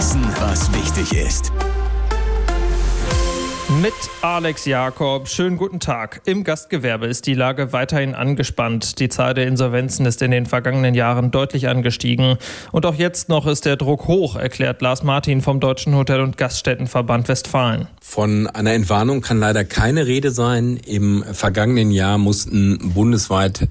Wissen, was wichtig ist. Mit Alex Jakob. Schönen guten Tag. Im Gastgewerbe ist die Lage weiterhin angespannt. Die Zahl der Insolvenzen ist in den vergangenen Jahren deutlich angestiegen. Und auch jetzt noch ist der Druck hoch, erklärt Lars Martin vom Deutschen Hotel- und Gaststättenverband Westfalen. Von einer Entwarnung kann leider keine Rede sein. Im vergangenen Jahr mussten bundesweit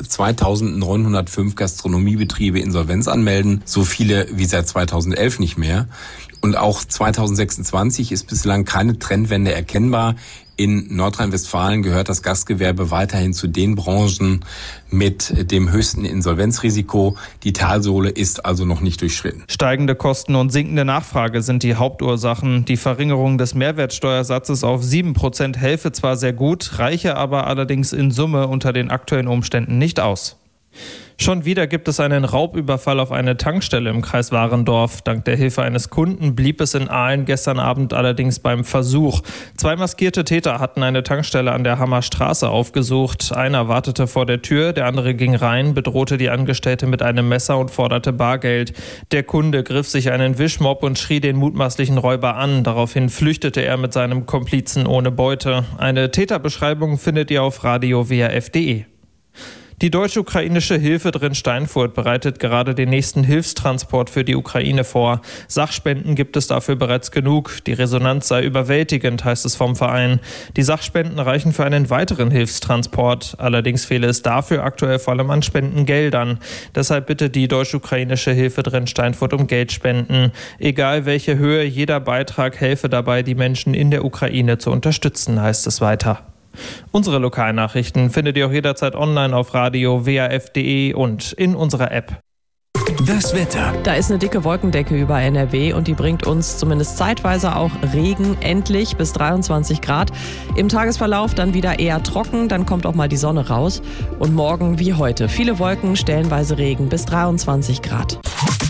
2.905 Gastronomiebetriebe Insolvenz anmelden. So viele wie seit 2011 nicht mehr. Und auch 2026 ist bislang keine Trendwende erkennbar. In Nordrhein-Westfalen gehört das Gastgewerbe weiterhin zu den Branchen mit dem höchsten Insolvenzrisiko. Die Talsohle ist also noch nicht durchschritten. Steigende Kosten und sinkende Nachfrage sind die Hauptursachen. Die Verringerung des Mehrwertsteuersatzes auf 7% helfe zwar sehr gut, reiche aber allerdings in Summe unter den aktuellen Umständen nicht aus. Schon wieder gibt es einen Raubüberfall auf eine Tankstelle im Kreis Warendorf. Dank der Hilfe eines Kunden blieb es in Aalen gestern Abend allerdings beim Versuch. 2 maskierte Täter hatten eine Tankstelle an der Hammerstraße aufgesucht. Einer wartete vor der Tür, der andere ging rein, bedrohte die Angestellte mit einem Messer und forderte Bargeld. Der Kunde griff sich einen Wischmopp und schrie den mutmaßlichen Räuber an. Daraufhin flüchtete er mit seinem Komplizen ohne Beute. Eine Täterbeschreibung findet ihr auf radio-wrf.de. Die deutsch-ukrainische Hilfe Drin-Steinfurt bereitet gerade den nächsten Hilfstransport für die Ukraine vor. Sachspenden gibt es dafür bereits genug. Die Resonanz sei überwältigend, heißt es vom Verein. Die Sachspenden reichen für einen weiteren Hilfstransport. Allerdings fehle es dafür aktuell vor allem an Spendengeldern. Deshalb bittet die deutsch-ukrainische Hilfe Drin-Steinfurt um Geldspenden. Egal welche Höhe, jeder Beitrag helfe dabei, die Menschen in der Ukraine zu unterstützen, heißt es weiter. Unsere Lokalnachrichten findet ihr auch jederzeit online auf radio-wrf.de und in unserer App. Das Wetter. Da ist eine dicke Wolkendecke über NRW und die bringt uns zumindest zeitweise auch Regen, endlich bis 23 Grad. Im Tagesverlauf dann wieder eher trocken, dann kommt auch mal die Sonne raus. Und morgen wie heute viele Wolken, stellenweise Regen bis 23 Grad.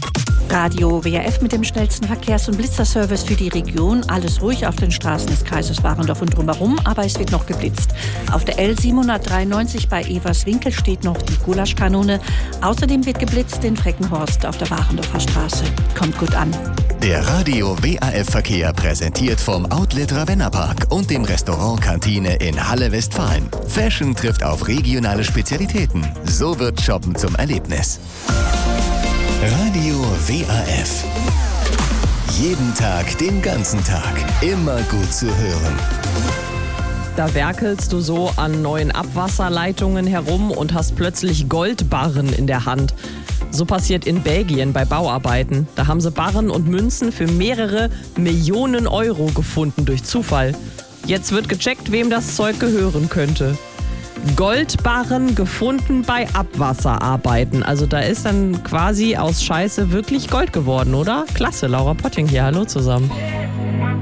Radio WRF mit dem schnellsten Verkehrs- und Blitzerservice für die Region. Alles ruhig auf den Straßen des Kreises Warendorf und drumherum, aber es wird noch geblitzt. Auf der L793 bei Everswinkel steht noch die Gulaschkanone. Außerdem wird geblitzt in Freckenhorst auf der Warendorfer Straße. Kommt gut an. Der Radio WRF Verkehr präsentiert vom Outlet Ravenna-Park und dem Restaurant Kantine in Halle, Westfalen. Fashion trifft auf regionale Spezialitäten. So wird Shoppen zum Erlebnis. Radio WRF. Jeden Tag, den ganzen Tag. Immer gut zu hören. Da werkelst du so an neuen Abwasserleitungen herum und hast plötzlich Goldbarren in der Hand. So passiert in Belgien bei Bauarbeiten. Da haben sie Barren und Münzen für mehrere Millionen Euro gefunden durch Zufall. Jetzt wird gecheckt, wem das Zeug gehören könnte. Goldbarren gefunden bei Abwasserarbeiten. Also da ist dann quasi aus Scheiße wirklich Gold geworden, oder? Klasse, Laura Potting hier. Hallo zusammen.